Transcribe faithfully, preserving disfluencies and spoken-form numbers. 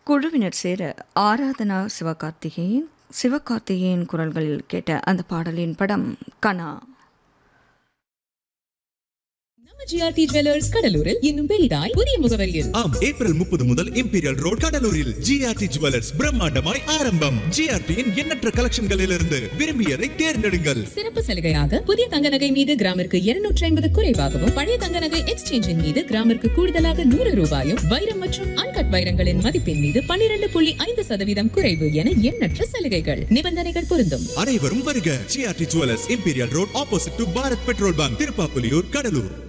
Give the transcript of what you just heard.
குழுவினர் சேர ஆராதனா சிவகார்த்திகேயன் சிவகார்த்திகேயன் குரல்களில் கேட்ட அந்த பாடலின் படம் கனா. ஜிஆர்டி ஜுவல்லர்ஸ் கடலூரில் இன்னும் பெரிதாய் புதிய முகவரியில் ஆம், ஏப்ரல் முப்பது முதல் இம்பீரியல் ரோட் கடலூரில் ஜிஆர்டி ஜுவல்லர்ஸ் பிரம்மாண்டமாய் ஆரம்பம். ஜிஆர்டியின் எண்ணற்ற கலெக்ஷன்களிலிருந்து விரும்பியதை தேர்ந்தெடுங்கள். சிறப்பு சலுகையாக புதிய தங்க நகை மீது கிராமிற்கு இருநூற்றி ஐம்பது குறைவாகவும், பழைய தங்க நகை எக்ஸ்சேஞ்சின் மீது கிராமிற்கு கூடுதலாக நூறு ரூபாயும், வைரம் மற்றும் அன்கட் வைரங்களின் மதிப்பின் மீது பன்னிரண்டு புள்ளி ஐந்து சதவீதம் குறைவு என எண்ணற்ற சலுகைகள். நிபந்தனைகள் பொருந்தும். அனைவரும் வருக. GRT jewellers, imperial road, opposite to Bharat petrol bunk, Tiruppapuliyur, Cuddalore.